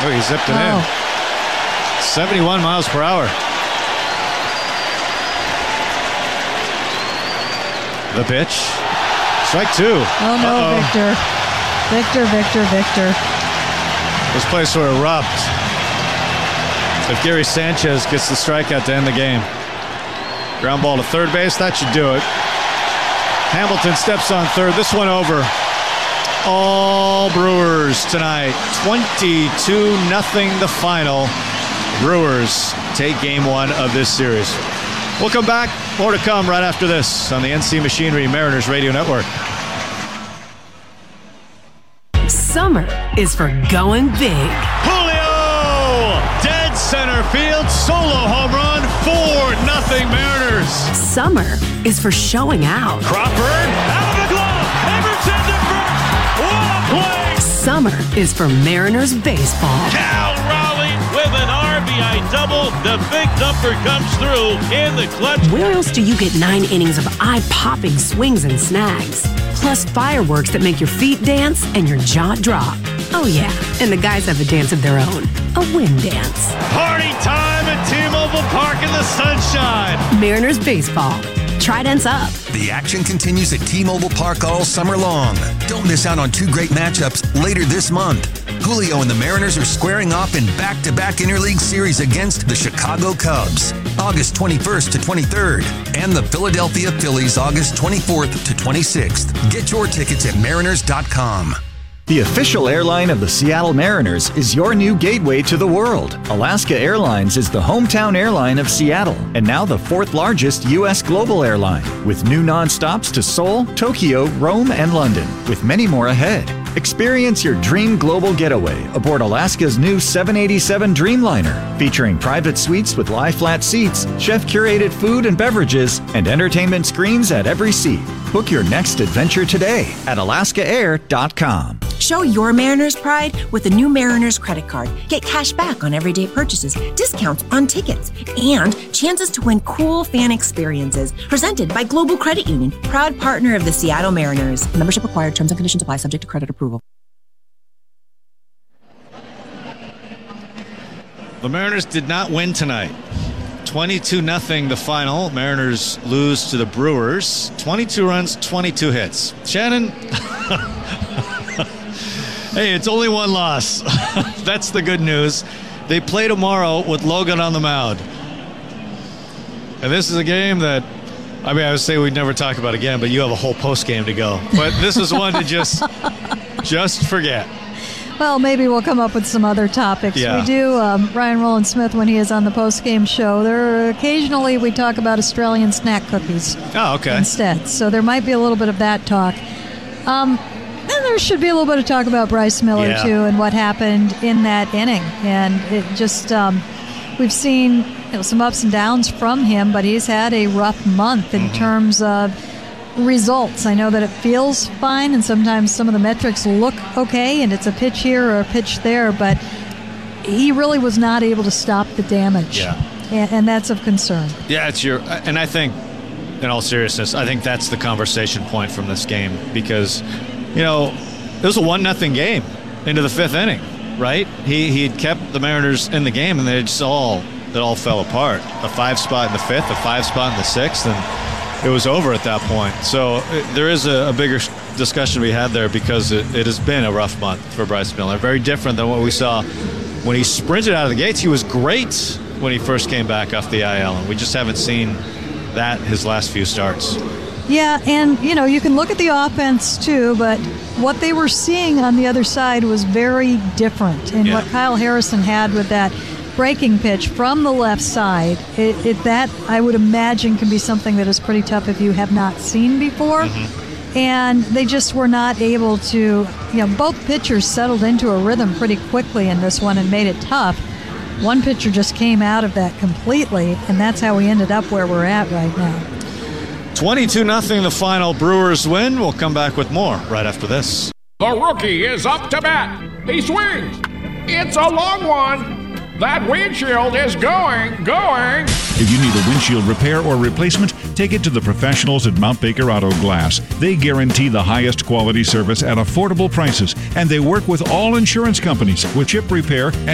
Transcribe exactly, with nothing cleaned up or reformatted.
traffic. He zipped it oh. in. seventy-one miles per hour. The pitch. Strike two. Oh, no, Uh-oh. Victor. Victor, Victor, Victor. This place will erupt if Gary Sanchez gets the strikeout to end the game. Ground ball to third base. That should do it. Hamilton steps on third. This one over. All Brewers tonight. twenty-two nothing the final. Brewers take game one of this series. We'll come back. More to come right after this on the N C Machinery Mariners Radio Network. Summer is for going big. Julio! Dead center field. Solo home run. four nothing Mariners. Summer is for showing out. Crawford out of the glove. Everton to first. What a play! Summer is for Mariners baseball. Cal Raleigh with an R B I double. The big number comes through in the clutch. Where else do you get nine innings of eye-popping swings and snags? Plus fireworks that make your feet dance and your jaw drop. Oh yeah, and the guys have a dance of their own. A wind dance. Party time at T-Mobile Park in the sunshine. Mariners baseball. Trident's up. The action continues at T-Mobile Park all summer long. Don't miss out on two great matchups later this month. Julio and the Mariners are squaring off in back-to-back interleague series against the Chicago Cubs, August twenty-first to twenty-third, and the Philadelphia Phillies, August twenty-fourth to twenty-sixth. Get your tickets at mariners dot com. The official airline of the Seattle Mariners is your new gateway to the world. Alaska Airlines is the hometown airline of Seattle and now the fourth largest U S global airline, with new nonstops to Seoul, Tokyo, Rome, and London, with many more ahead. Experience your dream global getaway aboard Alaska's new seven eighty-seven Dreamliner, featuring private suites with lie-flat seats, chef-curated food and beverages, and entertainment screens at every seat. Book your next adventure today at alaska air dot com. Show your Mariners pride with the new Mariners credit card. Get cash back on everyday purchases, discounts on tickets, and chances to win cool fan experiences. Presented by Global Credit Union, proud partner of the Seattle Mariners. Membership required. Terms and conditions apply. Subject to credit approval. The Mariners did not win tonight. twenty-two nothing the final. Mariners lose to the Brewers. twenty-two runs, twenty-two hits. Shannon, hey, it's only one loss. That's the good news. They play tomorrow with Logan on the mound. And this is a game that, I mean, I would say we'd never talk about again, but you have a whole post game to go. But this is one to just, just forget. Well, maybe we'll come up with some other topics. Yeah. We do, um, Ryan Rowland-Smith, when he is on the post-game show, there occasionally we talk about Australian snack cookies. Oh, okay. Instead. So there might be a little bit of that talk. Um, and there should be a little bit of talk about Bryce Miller, yeah. too, and what happened in that inning. And it just, um, we've seen you know, some ups and downs from him, but he's had a rough month in mm-hmm. terms of results. I know that it feels fine, and sometimes some of the metrics look okay, and it's a pitch here or a pitch there, but he really was not able to stop the damage. Yeah. And, and that's of concern. Yeah, it's your, and I think, in all seriousness, I think that's the conversation point from this game, because, you know, it was a one nothing game into the fifth inning, right? He he had kept the Mariners in the game, and they just all, it all fell apart. A five spot in the fifth, a five spot in the sixth, and it was over at that point. So it, there is a, a bigger discussion we had there, because it, it has been a rough month for Bryce Miller. Very different than what we saw when he sprinted out of the gates. He was great when he first came back off the I L, and we just haven't seen that his last few starts. Yeah, and, you know, you can look at the offense, too, but what they were seeing on the other side was very different. And yeah. what Kyle Harrison had with that breaking pitch from the left side, it, it that I would imagine can be something that is pretty tough if you have not seen before. Mm-hmm. And they just were not able to, you know, both pitchers settled into a rhythm pretty quickly in this one and made it tough. One pitcher just came out of that completely, and that's how we ended up where we're at right now. twenty-two nothing the final. Brewers win. We'll come back with more right after this. The rookie is up to bat. He swings. It's a long one. That windshield is going, going. If you need a windshield repair or replacement, take it to the professionals at Mount Baker Auto Glass. They guarantee the highest quality service at affordable prices, and they work with all insurance companies with chip repair and